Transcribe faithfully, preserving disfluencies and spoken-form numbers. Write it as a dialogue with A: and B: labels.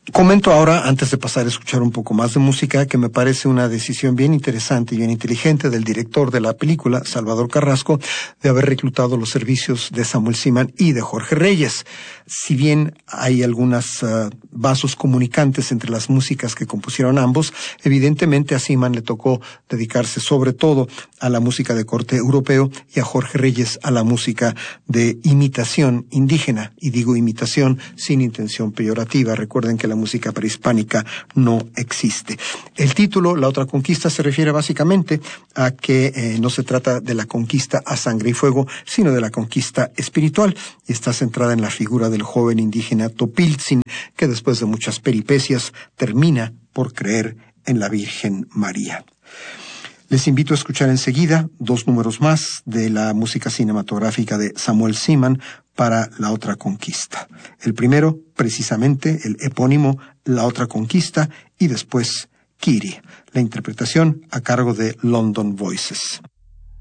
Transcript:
A: Comento ahora, antes de pasar a escuchar un poco más de música, que me parece una decisión bien interesante y bien inteligente del director de la película, Salvador Carrasco, de haber reclutado los servicios de Samuel Siman y de Jorge Reyes. Si bien hay algunos uh, vasos comunicantes entre las músicas que compusieron ambos, evidentemente a Siman le tocó dedicarse sobre todo a la música de corte europeo y a Jorge Reyes a la música de imitación indígena. Y digo imitación sin intención peyorativa. Recuerden que la música prehispánica no existe. El título, La otra conquista, se refiere básicamente a que eh, no se trata de la conquista a sangre y fuego, sino de la conquista espiritual, y está centrada en la figura del joven indígena Topiltzin, que después de muchas peripecias termina por creer en la Virgen María. Les invito a escuchar enseguida dos números más de la música cinematográfica de Samuel Siman para La otra conquista. El primero, precisamente, el epónimo La otra conquista, y después Kiri, la interpretación a cargo de London Voices.